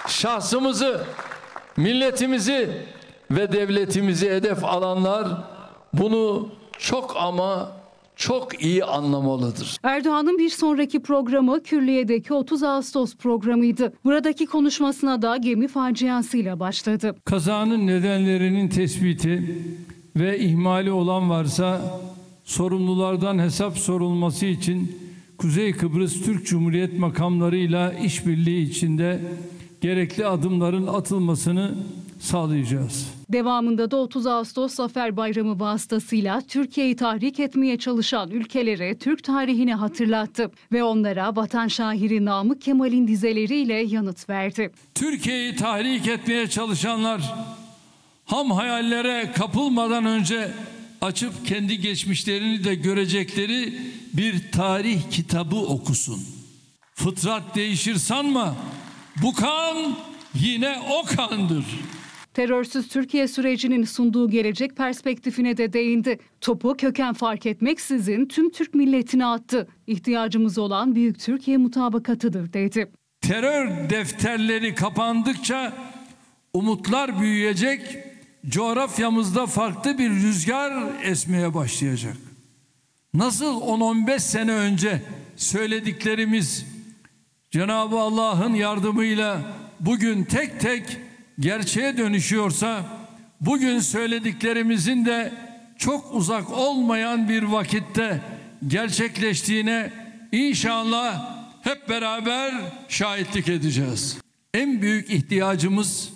şahsımızı, milletimizi ve devletimizi hedef alanlar bunu çok ama çok iyi anlamalıdır. Erdoğan'ın bir sonraki programı Külliye'deki 30 Ağustos programıydı. Buradaki konuşmasına da gemi faciasıyla başladı. Kazanın nedenlerinin tespiti ve ihmali olan varsa sorumlulardan hesap sorulması için Kuzey Kıbrıs Türk Cumhuriyet makamlarıyla işbirliği içinde gerekli adımların atılmasını sağlayacağız. Devamında da 30 Ağustos Zafer Bayramı vasıtasıyla Türkiye'yi tahrik etmeye çalışan ülkelere Türk tarihini hatırlattı ve onlara vatan şairi Namık Kemal'in dizeleriyle yanıt verdi. Türkiye'yi tahrik etmeye çalışanlar ham hayallere kapılmadan önce açıp kendi geçmişlerini de görecekleri bir tarih kitabı okusun. Fıtrat değişir sanma, bu kan yine o kandır. Terörsüz Türkiye sürecinin sunduğu gelecek perspektifine de değindi. Topu köken fark etmeksizin tüm Türk milletine attı. İhtiyacımız olan büyük Türkiye mutabakatıdır dedi. Terör defterleri kapandıkça umutlar büyüyecek, coğrafyamızda farklı bir rüzgar esmeye başlayacak. Nasıl 10-15 sene önce söylediklerimiz Cenab-ı Allah'ın yardımıyla bugün tek tek gerçeğe dönüşüyorsa, bugün söylediklerimizin de çok uzak olmayan bir vakitte gerçekleştiğine inşallah hep beraber şahitlik edeceğiz. En büyük ihtiyacımız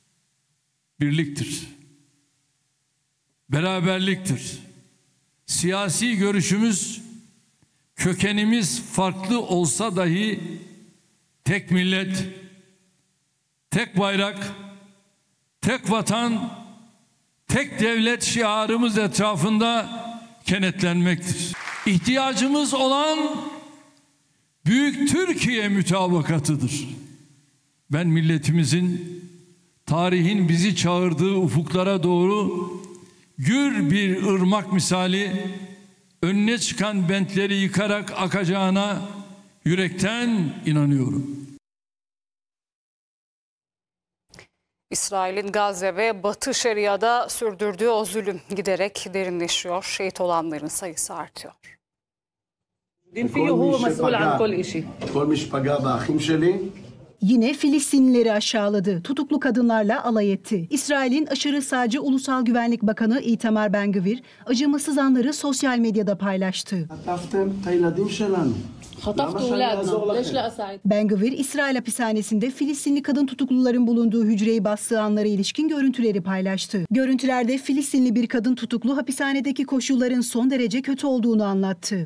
birliktir, beraberliktir. Siyasi görüşümüz, kökenimiz farklı olsa dahi tek millet, tek bayrak, tek vatan, tek devlet şiarımız etrafında kenetlenmektir. İhtiyacımız olan büyük Türkiye mütabakatıdır. Ben milletimizin, tarihin bizi çağırdığı ufuklara doğru gür bir ırmak misali önüne çıkan bentleri yıkarak akacağına yürekten inanıyorum. İsrail'in Gazze ve Batı Şeria'da sürdürdüğü o zulüm giderek derinleşiyor. Şehit olanların sayısı artıyor. Yine Filistinlileri aşağıladı. Tutuklu kadınlarla alay etti. İsrail'in aşırı sağcı Ulusal Güvenlik Bakanı Itamar Ben-Gvir acımasız anları sosyal medyada paylaştı. Ben-Gvir, İsrail hapishanesinde Filistinli kadın tutukluların bulunduğu hücreyi bastığı anlara ilişkin görüntüleri paylaştı. Görüntülerde Filistinli bir kadın tutuklu hapishanedeki koşulların son derece kötü olduğunu anlattı.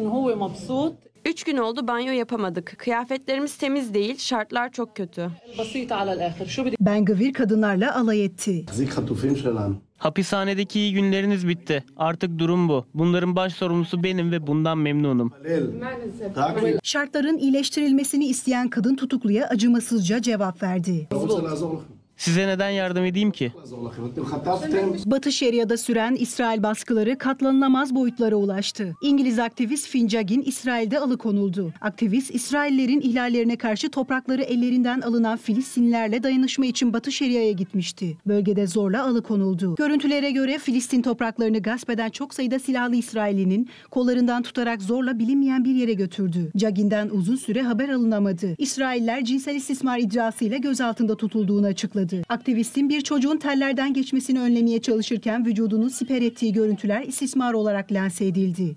3 gün oldu, banyo yapamadık. Kıyafetlerimiz temiz değil, şartlar çok kötü. Ben-Gvir kadınlarla alay etti. Hapishanedeki iyi günleriniz bitti. Artık durum bu. Bunların baş sorumlusu benim ve bundan memnunum. Şartların iyileştirilmesini isteyen kadın tutukluya acımasızca cevap verdi. Size neden yardım edeyim ki? Batı Şeria'da süren İsrail baskıları katlanılamaz boyutlara ulaştı. İngiliz aktivist Fincagin İsrail'de alıkonuldu. Aktivist, İsraillerin ihlallerine karşı toprakları ellerinden alınan Filistinlilerle dayanışma için Batı Şeria'ya gitmişti. Bölgede zorla alıkonuldu. Görüntülere göre Filistin topraklarını gasp eden çok sayıda silahlı İsraillinin kollarından tutarak zorla bilinmeyen bir yere götürdü. Cagin'den uzun süre haber alınamadı. İsrailler cinsel istismar iddiasıyla gözaltında tutulduğunu açıkladı. Aktivistin bir çocuğun tellerden geçmesini önlemeye çalışırken vücudunu siper ettiği görüntüler istismar olarak lanse edildi.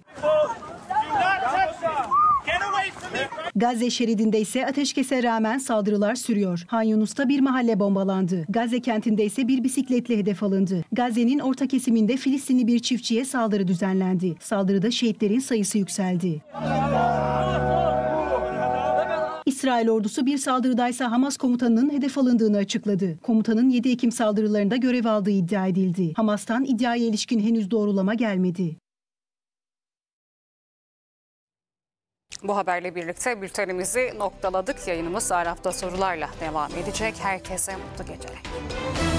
Gazze şeridinde ise ateşkese rağmen saldırılar sürüyor. Han Yunus'ta bir mahalle bombalandı. Gazze kentinde ise bir bisikletle hedef alındı. Gazze'nin orta kesiminde Filistinli bir çiftçiye saldırı düzenlendi. Saldırıda şehitlerin sayısı yükseldi. İsrail ordusu bir saldırıdaysa Hamas komutanının hedef alındığını açıkladı. Komutanın 7 Ekim saldırılarında görev aldığı iddia edildi. Hamas'tan iddiaya ilişkin henüz doğrulama gelmedi. Bu haberle birlikte bültenimizi noktaladık. Yayınımız Araf'ta sorularla devam edecek. Herkese mutlu geceler.